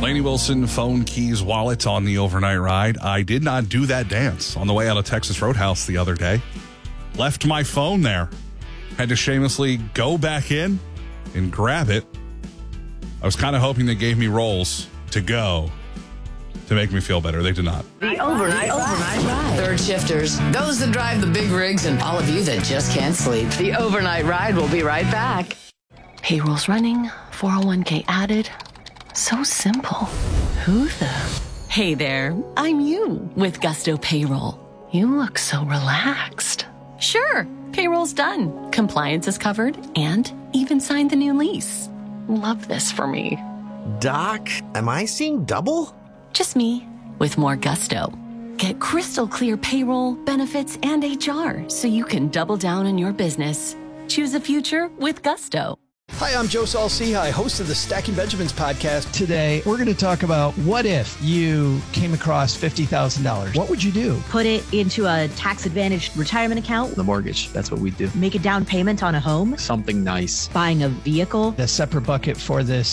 Lainey Wilson, phone, keys, wallet on the overnight ride. I did not do that dance on the way out of Texas Roadhouse the other day. Left my phone there. Had to shamelessly go back in and grab it. I was kind of hoping they gave me rolls to go to make me feel better. They did not. The overnight ride. Third shifters, those that drive the big rigs, and all of you that just can't sleep. The overnight ride will be right back. Payroll's running, 401k added. So simple. Who the? Hey there, I'm you with Gusto Payroll. You look so relaxed. Sure, payroll's done. Compliance is covered and even signed the new lease. Love this for me. Doc, am I seeing double? Just me with more gusto. Get crystal clear payroll, benefits, and HR so you can double down on your business. Choose a future with Gusto. Hi, I'm Joe Saul-Sehy, host of the Stacking Benjamins podcast. Today, we're going to talk about what if you came across $50,000? What would you do? Put it into a tax-advantaged retirement account. The mortgage, that's what we do. Make a down payment on a home. Something nice. Buying a vehicle. A separate bucket for this